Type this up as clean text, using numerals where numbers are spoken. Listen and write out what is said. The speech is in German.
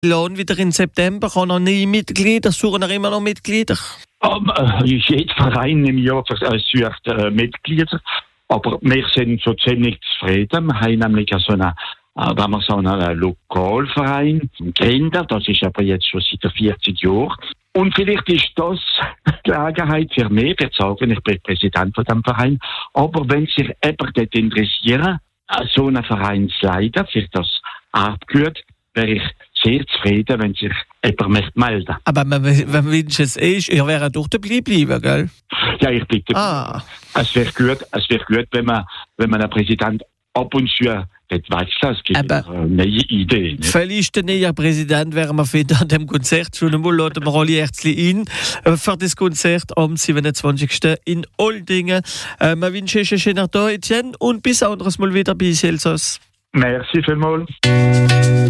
Lohn wieder im September, kann noch nie Mitglieder, suchen noch immer noch Mitglieder? Jeder Verein im Jahr sucht Mitglieder, aber wir sind so ziemlich zufrieden. Wir haben nämlich so wenn man so einen Lokalverein gegründet, das ist aber jetzt schon seit 40 Jahren. Und vielleicht ist das Gelegenheit für mich, ich sagen, ich bin Präsident von diesem Verein, aber wenn sich jemand dort interessieren, so einen Verein zu leiten, für das abgehört, wäre ich sehr zufrieden, wenn sich jemand melden möchte. Aber wenn es ist, ihr wäre doch dabei bleiben, gell? Ja, ich bleibe dabei. Es wäre gut, wenn man einen Präsident ab und zu dort wechselt. Es gibt neue Ideen. Vielleicht der neue Präsident wären wir finden an dem Konzert. Schon einmal laden wir alle herzlich ein für das Konzert am 27. in Oldingen. Wir wünschen euch einen schönen Tag, Etienne, und bis anderes Mal wieder bei Elsass. Merci vielmals.